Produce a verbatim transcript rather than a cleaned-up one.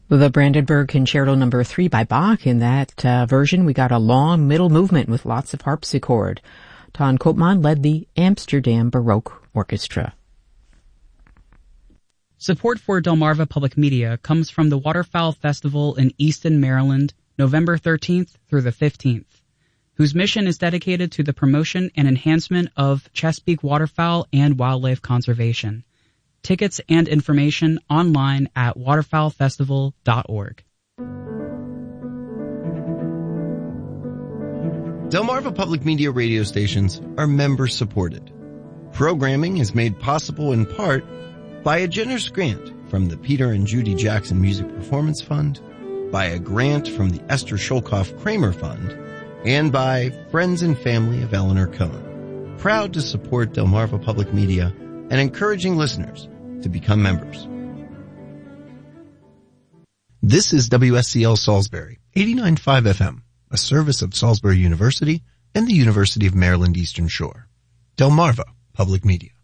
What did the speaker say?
The Brandenburg Concerto number three by Bach. In that uh, version, we got a long middle movement with lots of harpsichord. Ton Koopman led the Amsterdam Baroque Orchestra. Support for Delmarva Public Media comes from the Waterfowl Festival in Easton, Maryland, November thirteenth through the fifteenth, whose mission is dedicated to the promotion and enhancement of Chesapeake waterfowl and wildlife conservation. Tickets and information online at waterfowl festival dot org. Delmarva Public Media radio stations are member-supported. Programming is made possible in part by a generous grant from the Peter and Judy Jackson Music Performance Fund, by a grant from the Esther Sholkoff Kramer Fund, and by friends and family of Eleanor Cohen, proud to support Delmarva Public Media and encouraging listeners to become members. This is W S C L Salisbury, eighty-nine point five F M, a service of Salisbury University and the University of Maryland Eastern Shore. Delmarva Public Media.